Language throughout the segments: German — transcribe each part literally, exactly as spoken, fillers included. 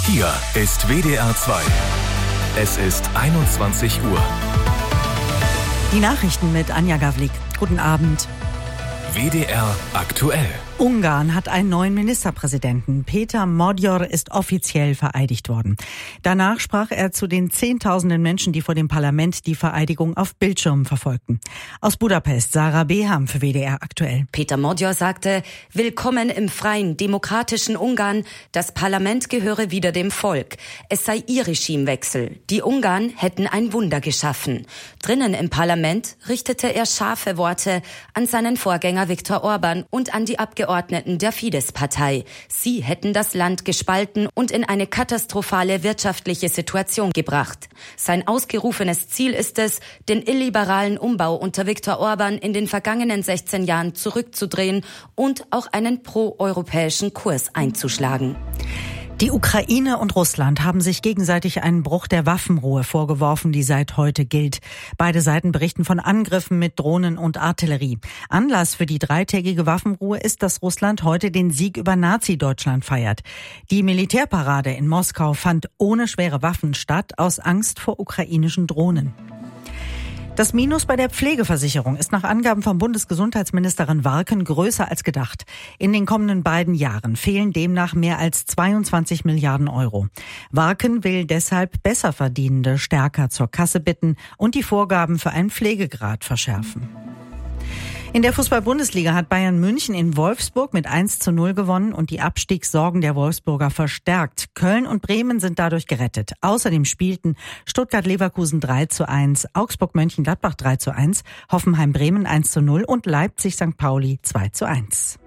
Hier ist W D R zwei. Es ist einundzwanzig Uhr. Die Nachrichten mit Anja Gavlik. Guten Abend. W D R aktuell. Ungarn hat einen neuen Ministerpräsidenten. Péter Magyar ist offiziell vereidigt worden. Danach sprach er zu den Zehntausenden Menschen, die vor dem Parlament die Vereidigung auf Bildschirmen verfolgten. Aus Budapest, Sarah Beham für W D R aktuell. Péter Magyar sagte, willkommen im freien, demokratischen Ungarn. Das Parlament gehöre wieder dem Volk. Es sei ihr Regimewechsel. Die Ungarn hätten ein Wunder geschaffen. Drinnen im Parlament richtete er scharfe Worte an seinen Vorgänger Viktor Orbán und an die Abgeordneten der Fidesz-Partei. Sie hätten das Land gespalten und in eine katastrophale wirtschaftliche Situation gebracht. Sein ausgerufenes Ziel ist es, den illiberalen Umbau unter Viktor Orbán in den vergangenen sechzehn Jahren zurückzudrehen und auch einen pro-europäischen Kurs einzuschlagen. Die Ukraine und Russland haben sich gegenseitig einen Bruch der Waffenruhe vorgeworfen, die seit heute gilt. Beide Seiten berichten von Angriffen mit Drohnen und Artillerie. Anlass für die dreitägige Waffenruhe ist, dass Russland heute den Sieg über Nazi-Deutschland feiert. Die Militärparade in Moskau fand ohne schwere Waffen statt, aus Angst vor ukrainischen Drohnen. Das Minus bei der Pflegeversicherung ist nach Angaben von Bundesgesundheitsministerin Warken größer als gedacht. In den kommenden beiden Jahren fehlen demnach mehr als zweiundzwanzig Milliarden Euro. Warken will deshalb Besserverdienende stärker zur Kasse bitten und die Vorgaben für einen Pflegegrad verschärfen. In der Fußball-Bundesliga hat Bayern München in Wolfsburg mit eins zu null gewonnen und die Abstiegssorgen der Wolfsburger verstärkt. Köln und Bremen sind dadurch gerettet. Außerdem spielten Stuttgart-Leverkusen drei zu eins, Augsburg-Mönchengladbach drei zu eins, Hoffenheim-Bremen eins zu null und Leipzig-Sankt Pauli zwei zu eins.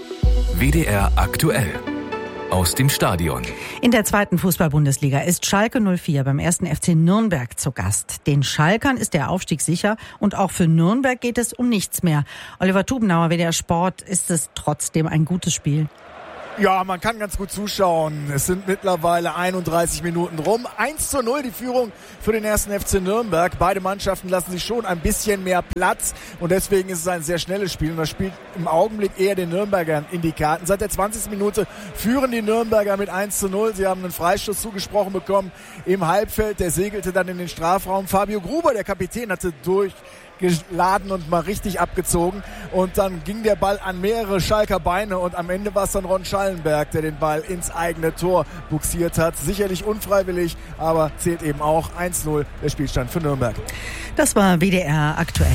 W D R aktuell. Aus dem Stadion. In der zweiten Fußball-Bundesliga ist Schalke null vier beim ersten F C Nürnberg zu Gast. Den Schalkern ist der Aufstieg sicher und auch für Nürnberg geht es um nichts mehr. Oliver Tubenauer, W D R Sport, ist es trotzdem ein gutes Spiel? Ja, man kann ganz gut zuschauen. Es sind mittlerweile einunddreißig Minuten rum. eins zu null die Führung für den ersten F C Nürnberg. Beide Mannschaften lassen sich schon ein bisschen mehr Platz und deswegen ist es ein sehr schnelles Spiel. Und das spielt im Augenblick eher den Nürnbergern in die Karten. Seit der zwanzigsten Minute führen die Nürnberger mit eins zu null. Sie haben einen Freistoß zugesprochen bekommen im Halbfeld. Der segelte dann in den Strafraum. Fabio Gruber, der Kapitän, hatte durch geladen und mal richtig abgezogen und dann ging der Ball an mehrere Schalker Beine und am Ende war es dann Ron Schallenberg, der den Ball ins eigene Tor buxiert hat. Sicherlich unfreiwillig, aber zählt eben auch eins zu null der Spielstand für Nürnberg. Das war W D R aktuell.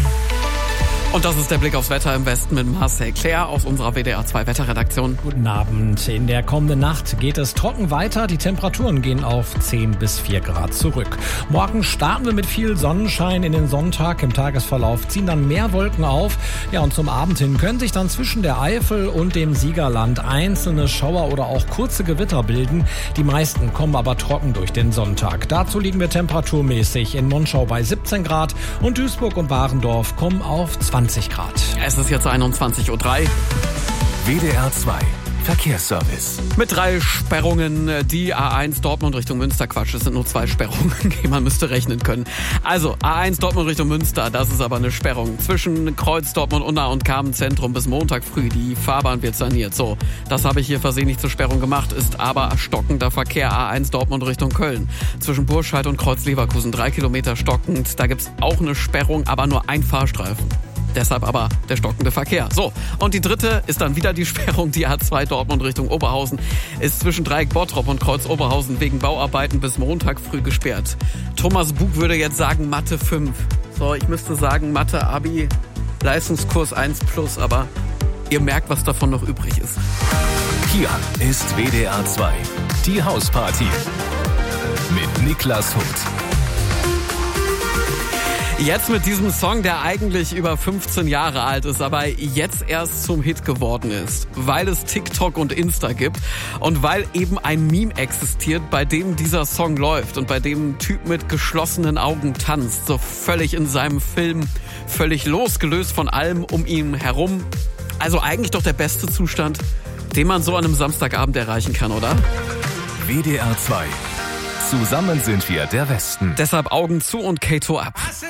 Und das ist der Blick aufs Wetter im Westen mit Marcel Claire aus unserer W D R zwei Wetterredaktion. Guten Abend. In der kommenden Nacht geht es trocken weiter. Die Temperaturen gehen auf zehn bis vier Grad zurück. Morgen starten wir mit viel Sonnenschein in den Sonntag. Im Tagesverlauf ziehen dann mehr Wolken auf. Ja, und zum Abend hin können sich dann zwischen der Eifel und dem Siegerland einzelne Schauer oder auch kurze Gewitter bilden. Die meisten kommen aber trocken durch den Sonntag. Dazu liegen wir temperaturmäßig in Monschau bei siebzehn Grad und Duisburg und Warendorf kommen auf zwanzig Grad. Es ist jetzt einundzwanzig Uhr drei. W D R zwei Verkehrsservice. Mit drei Sperrungen, die A eins Dortmund Richtung Münster. Quatsch, es sind nur zwei Sperrungen, man müsste rechnen können. Also A eins Dortmund Richtung Münster, das ist aber eine Sperrung. Zwischen Kreuz, Dortmund, Unna und Carmen-Zentrum bis Montag früh. Die Fahrbahn wird saniert. So, das habe ich hier versehentlich zur Sperrung gemacht, ist aber stockender Verkehr. A eins Dortmund Richtung Köln. Zwischen Burscheid und Kreuz Leverkusen, drei Kilometer stockend. Da gibt's auch eine Sperrung, aber nur ein Fahrstreifen. Deshalb aber der stockende Verkehr. So, und die dritte ist dann wieder die Sperrung. Die A zwei Dortmund Richtung Oberhausen ist zwischen Dreieck Bottrop und Kreuz Oberhausen wegen Bauarbeiten bis Montag früh gesperrt. Thomas Bug würde jetzt sagen Mathe fünf. So, ich müsste sagen Mathe Abi Leistungskurs eins plus, aber ihr merkt, was davon noch übrig ist. Hier ist W D R zwei. Die Hausparty mit Niklas Huth. Jetzt mit diesem Song, der eigentlich über fünfzehn Jahre alt ist, aber jetzt erst zum Hit geworden ist, weil es TikTok und Insta gibt und weil eben ein Meme existiert, bei dem dieser Song läuft und bei dem ein Typ mit geschlossenen Augen tanzt, so völlig in seinem Film, völlig losgelöst von allem um ihn herum. Also eigentlich doch der beste Zustand, den man so an einem Samstagabend erreichen kann, oder? W D R zwei. Zusammen sind wir der Westen. Deshalb Augen zu und Kato ab. I said